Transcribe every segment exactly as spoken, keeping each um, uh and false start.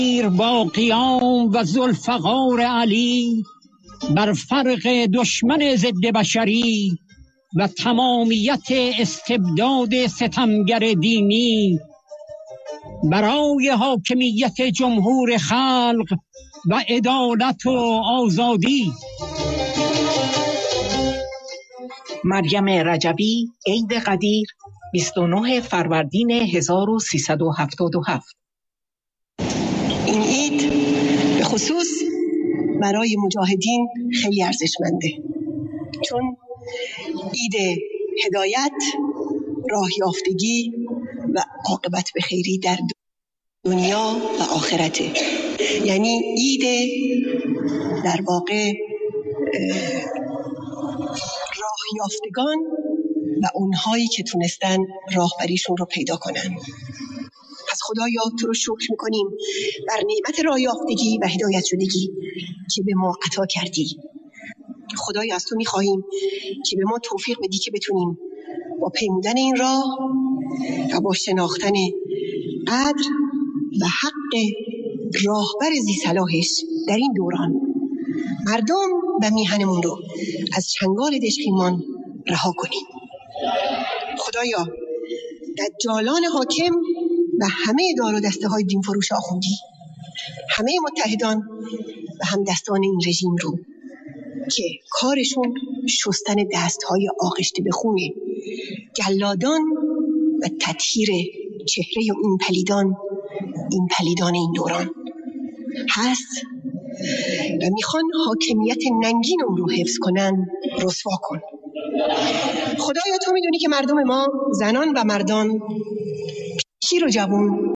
با قیام و ذوالفقار علی بر فرق دشمن ضد بشری و تمامیت استبداد ستمگر دینی برای حاکمیت جمهور خلق و عدالت و آزادی. مریم رجبی، عید قدیر، بیست و نه فروردین هزار و سیصد و هفتاد و هفت. این عید به خصوص برای مجاهدین خیلی ارزشمنده، چون عید هدایت، راه یافتگی و عاقبت به خیری در دنیا و آخرته. یعنی عید در واقع راه یافتگان و اونهایی که تونستن راهبریشون رو پیدا کنن. پس خدایا تو رو شکر میکنیم بر نعمت راه یافتگی و هدایت شدگی که به ما عطا کردی. خدایا از تو میخواهیم که به ما توفیق بدی که بتونیم با پیمودن این راه و با شناختن قدر و حق راهبر ذی صلاحش در این دوران مردم و میهنمون رو از چنگال دشخیمان رها کنیم. خدایا دجالان حاکم و همه دار و دسته های دین فروش آخوندی، همه متحدان و هم دستان این رژیم رو که کارشون شستن دستهای آغشته به خونه جلادان و تطهیر چهره این پلیدان این پلیدان این دوران هست و میخوان حاکمیت ننگین اون رو حفظ کنن، رسوا کن. خدایا تو میدونی که مردم ما، زنان و مردان، پیر و جوان،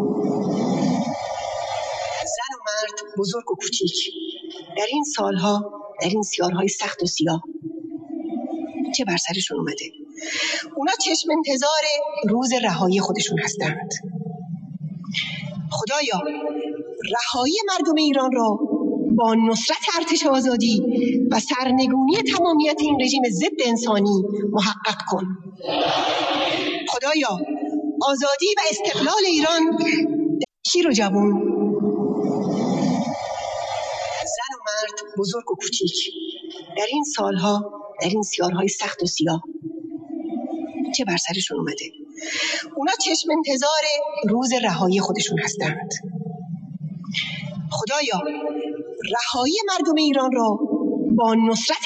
زن و مرد، بزرگ و کوچیک، در این سالها، در این سیارهای سخت و سیاه که بر سرشون اومده، اونا چشم انتظار روز رهایی خودشون هستند. خدایا رهایی مردم ایران را با نصرت ارتش آزادی و سرنگونی تمامیت این رژیم ضد انسانی محقق کن. خدایا آزادی و استقلال ایران پیر و جوان، زن و مرد، بزرگ و کوچیک، در این سالها، در این سیارهای سخت و سیاه که بر سرشون اومده، اونا چشم انتظار روز رهایی خودشون هستند. خدایا رهایی مردم ایران را با نصرت